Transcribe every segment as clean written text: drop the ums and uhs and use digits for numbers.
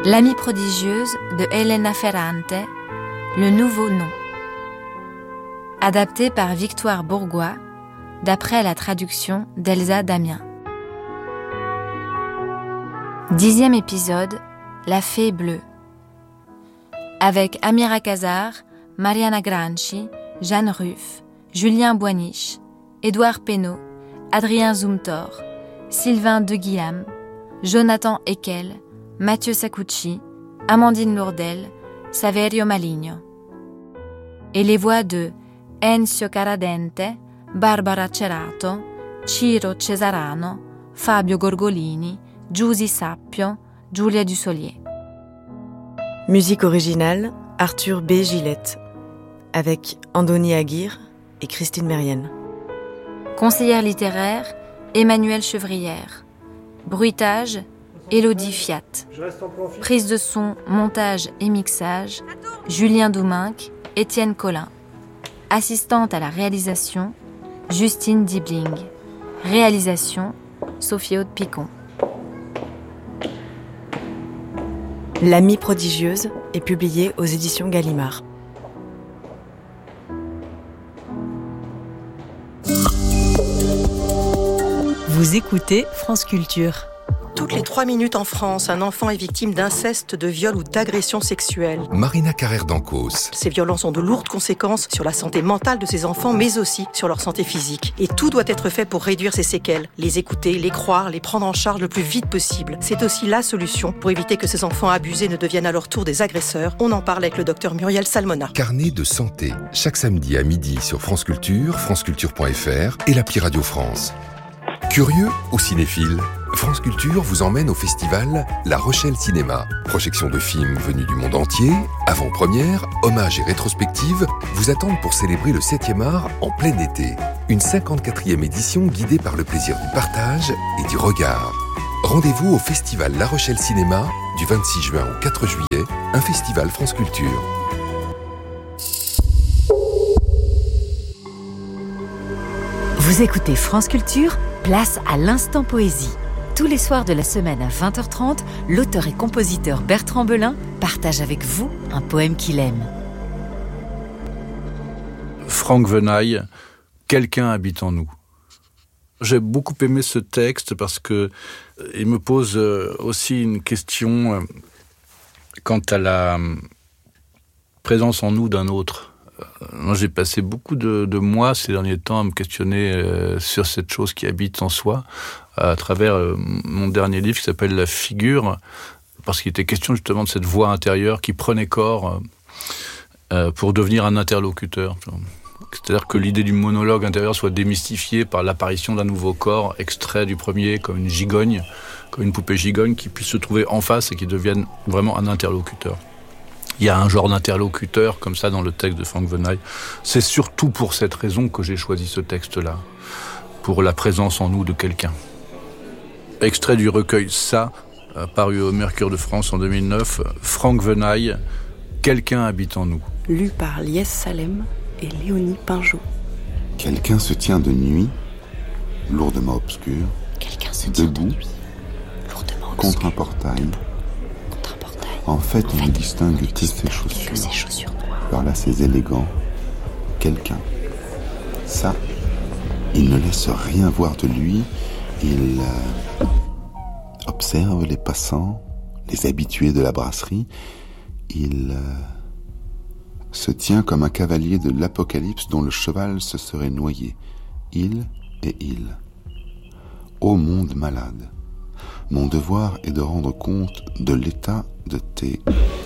L'amie prodigieuse de Elena Ferrante, le nouveau nom. Adapté par Victoire Bourgois, d'après la traduction d'Elsa Damien. 10e épisode, La Fée Bleue. Avec Amira Kazar, Mariana Granchi, Jeanne Ruff, Julien Boiniche, Édouard Pénaud, Adrien Zumthor, Sylvain De Guillaume, Jonathan Ekel, Mathieu Sacucci, Amandine Lourdel, Saverio Maligno. Et les voix de Enzio Caradente, Barbara Cerato, Ciro Cesarano, Fabio Gorgolini, Giusy Sappio, Giulia Dussolier. Musique originale, Arthur B. Gillette, avec Andoni Aguirre et Christine Mérienne. Conseillère littéraire, Emmanuelle Chevrière. Bruitage, Élodie Fiat. Prise de son, montage et mixage, Julien Douminc, Étienne Collin. Assistante à la réalisation, Justine Dibling. Réalisation, Sophie-Aude Picon. L'amie prodigieuse est publiée aux éditions Gallimard. Vous écoutez France Culture. Toutes les 3 minutes en France, un enfant est victime d'inceste, de viol ou d'agression sexuelle. Marina Carrère d'Ancos. Ces violences ont de lourdes conséquences sur la santé mentale de ces enfants, mais aussi sur leur santé physique. Et tout doit être fait pour réduire ces séquelles. Les écouter, les croire, les prendre en charge le plus vite possible. C'est aussi la solution pour éviter que ces enfants abusés ne deviennent à leur tour des agresseurs. On en parle avec le docteur Muriel Salmona. Carnet de santé, chaque samedi à midi sur France Culture, franceculture.fr et l'appli Radio France. Curieux ou cinéphile, France Culture vous emmène au festival La Rochelle Cinéma. Projection de films venus du monde entier, avant-première, hommages et rétrospectives vous attendent pour célébrer le 7e art en plein été. Une 54e édition guidée par le plaisir du partage et du regard. Rendez-vous au festival La Rochelle Cinéma du 26 juin au 4 juillet, un festival France Culture. Vous écoutez France Culture, place à l'instant poésie. Tous les soirs de la semaine à 20h30, l'auteur et compositeur Bertrand Belin partage avec vous un poème qu'il aime. Franck Venaille, Quelqu'un habite en nous. J'ai beaucoup aimé ce texte parce que il me pose aussi une question quant à la présence en nous d'un autre. Moi, j'ai passé beaucoup de mois ces derniers temps à me questionner sur cette chose qui habite en soi, à travers mon dernier livre qui s'appelle La Figure, parce qu'il était question justement de cette voix intérieure qui prenait corps pour devenir un interlocuteur. C'est-à-dire que l'idée du monologue intérieur soit démystifiée par l'apparition d'un nouveau corps, extrait du premier, comme une gigogne, comme une poupée gigogne, qui puisse se trouver en face et qui devienne vraiment un interlocuteur. Il y a un genre d'interlocuteur comme ça dans le texte de Franck Venaille. C'est surtout pour cette raison que j'ai choisi ce texte-là, pour la présence en nous de quelqu'un. Extrait du recueil Ça, paru au Mercure de France en 2009, Franck Venaille, Quelqu'un habite en nous. Lu par Lies Salem et Léonie Pinjot. Quelqu'un se tient de nuit, lourdement obscur, debout, contre un portail. En fait, on ne distingue que ses chaussures. Leurs lacets élégants. Quelqu'un. Ça, il ne laisse rien voir de lui. Il observe les passants, les habitués de la brasserie. Il se tient comme un cavalier de l'Apocalypse dont le cheval se serait noyé. Il et il. Ô monde malade, mon devoir est de rendre compte de l'état de tes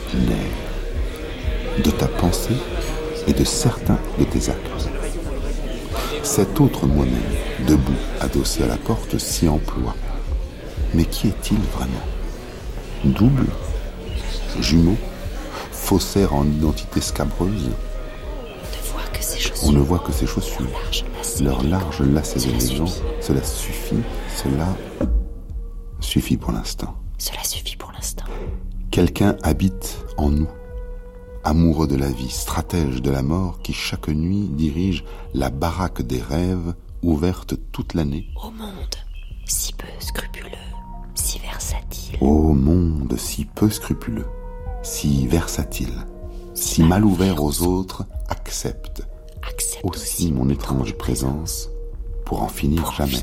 nerfs, de ta pensée et de certains de tes actes. Cet autre moi-même, debout, adossé à la porte, s'y emploie. Mais qui est-il vraiment ? Double ? Jumeau ? Faussaire en identité scabreuse ? On ne voit que ses chaussures. Leurs larges lacets élégants, cela suffit pour l'instant. Cela suffit pour l'instant. Quelqu'un habite en nous, amoureux de la vie, stratège de la mort, qui chaque nuit dirige la baraque des rêves, ouverte toute l'année. Ô monde, si peu scrupuleux, si versatile. Ô monde si peu scrupuleux, si versatile, si mal ouvert aux autres, accepte aussi mon étrange présence pour en finir jamais.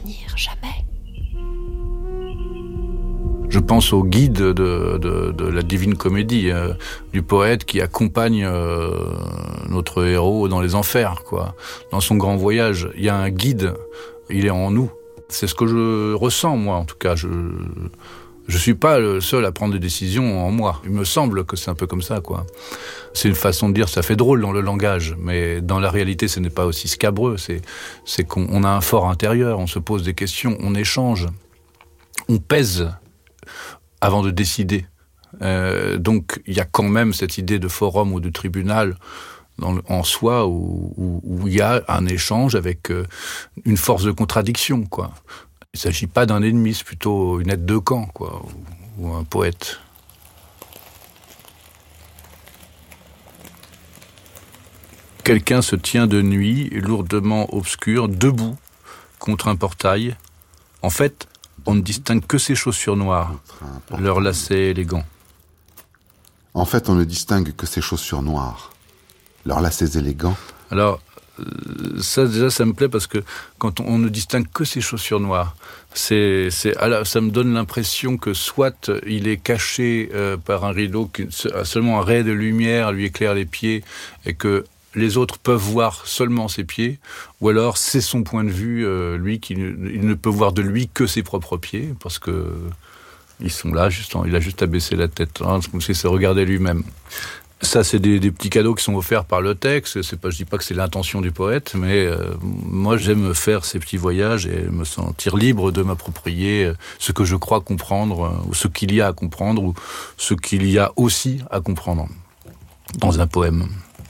Je pense au guide de la Divine Comédie, du poète qui accompagne notre héros dans les enfers, quoi. Dans son grand voyage, il y a un guide, il est en nous. C'est ce que je ressens, moi, en tout cas. Je suis pas le seul à prendre des décisions en moi. Il me semble que c'est un peu comme ça, quoi. C'est une façon de dire, ça fait drôle dans le langage, mais dans la réalité, ce n'est pas aussi scabreux. C'est qu'on a un fort intérieur, on se pose des questions, on échange, on pèse avant de décider. Donc, il y a quand même cette idée de forum ou de tribunal en soi où il y a un échange avec une force de contradiction, quoi. Il ne s'agit pas d'un ennemi, c'est plutôt une aide de camp, quoi, ou un poète. Quelqu'un se tient de nuit, lourdement obscur, debout, contre un portail. En fait, on ne distingue que ses chaussures noires, leurs lacets élégants. En fait, on ne distingue que ses chaussures noires, leurs lacets élégants. Alors, ça déjà, ça me plaît parce que quand on ne distingue que ses chaussures noires, ça me donne l'impression que soit il est caché par un rideau, seulement un ray de lumière lui éclaire les pieds et que les autres peuvent voir seulement ses pieds, ou alors c'est son point de vue, lui, il ne peut voir de lui que ses propres pieds, parce que ils sont là, il a juste à baisser la tête, hein, comme s'il se regardait lui-même. Ça, c'est des petits cadeaux qui sont offerts par le texte. Je dis pas que c'est l'intention du poète, mais moi, j'aime faire ces petits voyages et me sentir libre de m'approprier ce que je crois comprendre, ou ce qu'il y a à comprendre, ou ce qu'il y a aussi à comprendre dans un poème.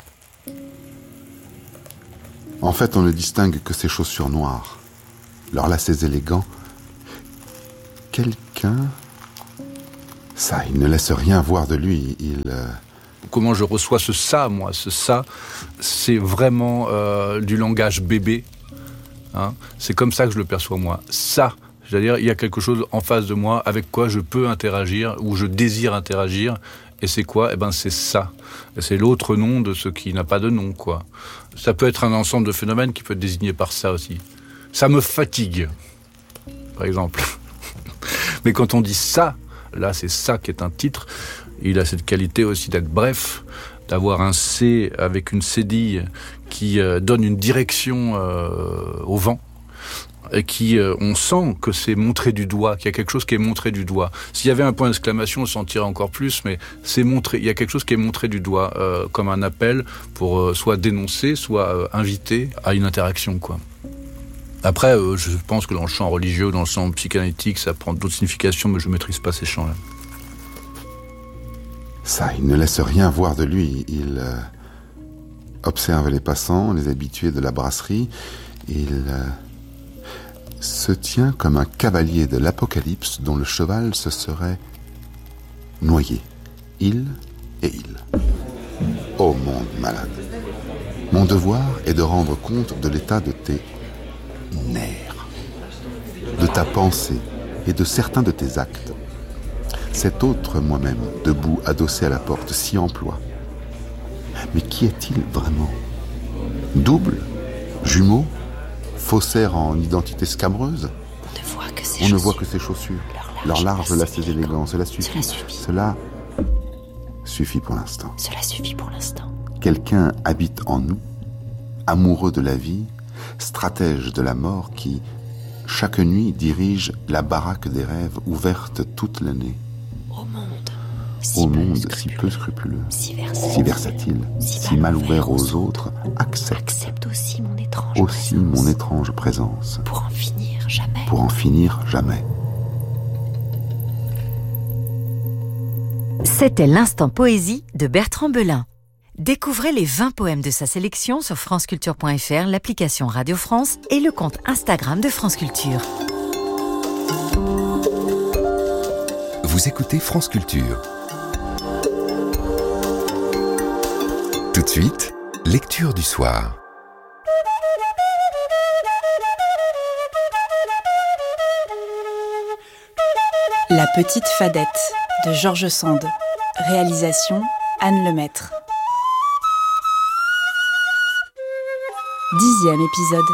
En fait, on ne distingue que ses chaussures noires, leurs lacets élégants. Quelqu'un... Ça, il ne laisse rien voir de lui, Comment je reçois ce ça, moi? Ce ça, c'est vraiment du langage bébé. Hein, c'est comme ça que je le perçois, moi. Ça, c'est-à-dire, il y a quelque chose en face de moi avec quoi je peux interagir, ou je désire interagir. Et c'est quoi? Eh ben, c'est ça. C'est l'autre nom de ce qui n'a pas de nom, quoi. Ça peut être un ensemble de phénomènes qui peut être désigné par ça aussi. Ça me fatigue, par exemple. Mais quand on dit ça, là, c'est ça qui est un titre. Il a cette qualité aussi d'être bref, d'avoir un C avec une cédille qui donne une direction au vent. Et qui, on sent que c'est montré du doigt, qu'il y a quelque chose qui est montré du doigt. S'il y avait un point d'exclamation, on sentirait encore plus, mais c'est montré. Il y a quelque chose qui est montré du doigt, comme un appel pour soit dénoncer, soit inviter à une interaction, quoi. Après, je pense que dans le champ religieux, dans le champ psychanalytique, ça prend d'autres significations, mais je ne maîtrise pas ces champs-là. Ça, il ne laisse rien voir de lui. Il observe les passants, les habitués de la brasserie. Il se tient comme un cavalier de l'Apocalypse dont le cheval se serait noyé. Il et il. Ô monde malade. Mon devoir est de rendre compte de l'état de tes nerfs, de ta pensée et de certains de tes actes. Cet autre moi-même, debout, adossé à la porte, s'y emploie. Mais qui est-il vraiment? Double? Jumeau? Faussaire en identité scabreuse? On ne voit que ses chaussures, leurs larges lacets élégants. Cela suffit. Cela suffit pour l'instant. Quelqu'un habite en nous, amoureux de la vie, stratège de la mort qui, chaque nuit, dirige la baraque des rêves ouverte toute l'année. Au monde si peu scrupuleux, si versatile, si mal ouvert aux autres, accepte aussi mon étrange présence. Pour en finir jamais. C'était l'instant poésie de Bertrand Belin. Découvrez les 20 poèmes de sa sélection sur franceculture.fr, l'application Radio France et le compte Instagram de France Culture. Vous écoutez France Culture. Tout de suite, lecture du soir. La petite fadette de Georges Sand. Réalisation Anne Lemaître. 10e épisode.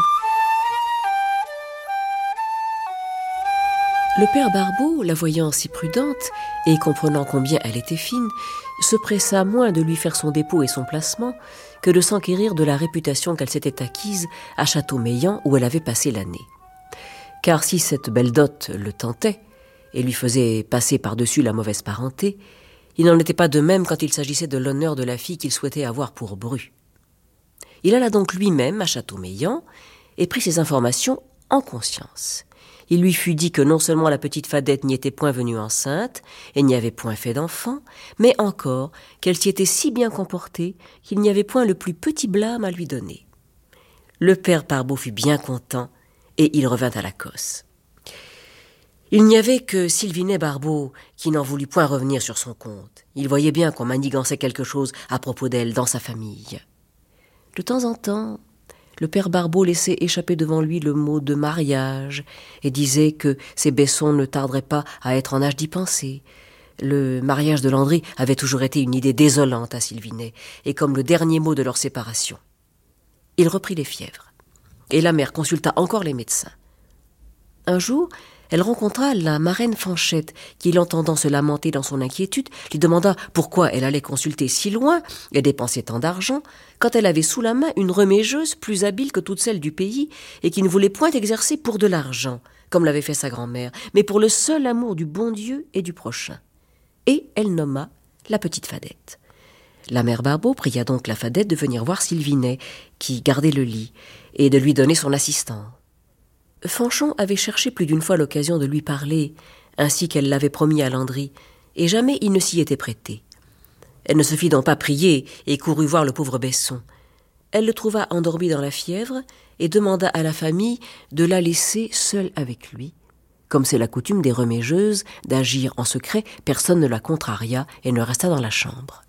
Le père Barbeau, la voyant si prudente, et comprenant combien elle était fine, se pressa moins de lui faire son dépôt et son placement que de s'enquérir de la réputation qu'elle s'était acquise à Châteaumeillan où elle avait passé l'année. Car si cette belle dot le tentait et lui faisait passer par-dessus la mauvaise parenté, il n'en était pas de même quand il s'agissait de l'honneur de la fille qu'il souhaitait avoir pour bru. Il alla donc lui-même à Châteaumeillan et prit ses informations en conscience. Il lui fut dit que non seulement la petite Fadette n'y était point venue enceinte et n'y avait point fait d'enfant, mais encore qu'elle s'y était si bien comportée qu'il n'y avait point le plus petit blâme à lui donner. Le père Barbeau fut bien content et il revint à la cosse. Il n'y avait que Sylvinet Barbeau qui n'en voulut point revenir sur son compte. Il voyait bien qu'on manigançait quelque chose à propos d'elle dans sa famille. De temps en temps, le père Barbeau laissait échapper devant lui le mot de mariage et disait que ses Bessons ne tarderaient pas à être en âge d'y penser. Le mariage de Landry avait toujours été une idée désolante à Sylvinet, et comme le dernier mot de leur séparation. Il reprit les fièvres, et la mère consulta encore les médecins. Un jour, elle rencontra la marraine Fanchette, qui, l'entendant se lamenter dans son inquiétude, lui demanda pourquoi elle allait consulter si loin et dépenser tant d'argent, quand elle avait sous la main une remégeuse plus habile que toutes celles du pays et qui ne voulait point exercer pour de l'argent, comme l'avait fait sa grand-mère, mais pour le seul amour du bon Dieu et du prochain. Et elle nomma la petite Fadette. La mère Barbeau pria donc la Fadette de venir voir Sylvinet, qui gardait le lit, et de lui donner son assistance. Fanchon avait cherché plus d'une fois l'occasion de lui parler, ainsi qu'elle l'avait promis à Landry, et jamais il ne s'y était prêté. Elle ne se fit donc pas prier et courut voir le pauvre Besson. Elle le trouva endormi dans la fièvre et demanda à la famille de la laisser seule avec lui. Comme c'est la coutume des remégeuses d'agir en secret, personne ne la contraria et ne resta dans la chambre.